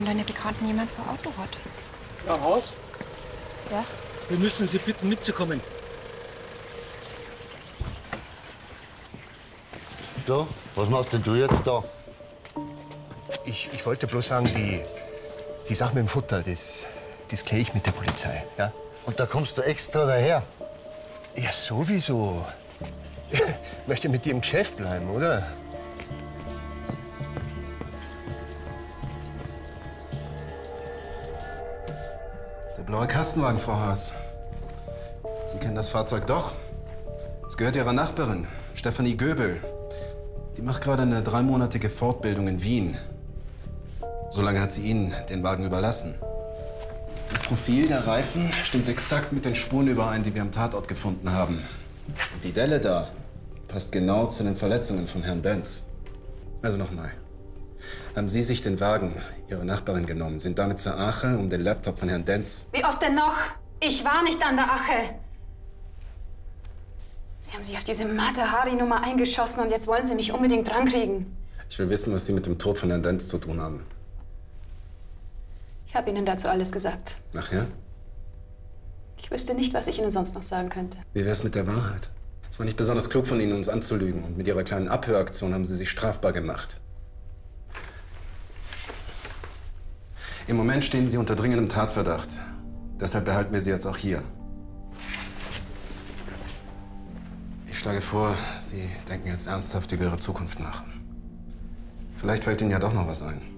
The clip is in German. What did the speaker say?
Deine Bekannten jemand zur Autorat? Frau Haus? Ja? Wir müssen Sie bitten, mitzukommen. So, was machst denn du jetzt da? Ich wollte bloß sagen, die Sache mit dem Futter, das kläre ich mit der Polizei, ja? Und da kommst du extra daher? Ja, sowieso. Möchte mit dir im Geschäft bleiben, oder? Der blaue Kastenwagen, Frau Haas. Sie kennen das Fahrzeug doch. Es gehört Ihrer Nachbarin, Stefanie Göbel. Die macht gerade eine 3-monatige Fortbildung in Wien. So lange hat sie Ihnen den Wagen überlassen. Das Profil der Reifen stimmt exakt mit den Spuren überein, die wir am Tatort gefunden haben. Und die Delle da passt genau zu den Verletzungen von Herrn Denz. Also nochmal. Haben Sie sich den Wagen Ihrer Nachbarin genommen, sind damit zur Ache, um den Laptop von Herrn Denz... Wie oft denn noch? Ich war nicht an der Ache. Sie haben sich auf diese Mata-Hari-Nummer eingeschossen und jetzt wollen Sie mich unbedingt drankriegen. Ich will wissen, was Sie mit dem Tod von Herrn Denz zu tun haben. Ich habe Ihnen dazu alles gesagt. Nachher? Ich wüsste nicht, was ich Ihnen sonst noch sagen könnte. Wie wär's mit der Wahrheit? Es war nicht besonders klug von Ihnen, uns anzulügen. Und mit Ihrer kleinen Abhöraktion haben Sie sich strafbar gemacht. Im Moment stehen Sie unter dringendem Tatverdacht. Deshalb behalten wir Sie jetzt auch hier. Ich schlage vor, Sie denken jetzt ernsthaft über Ihre Zukunft nach. Vielleicht fällt Ihnen ja doch noch was ein.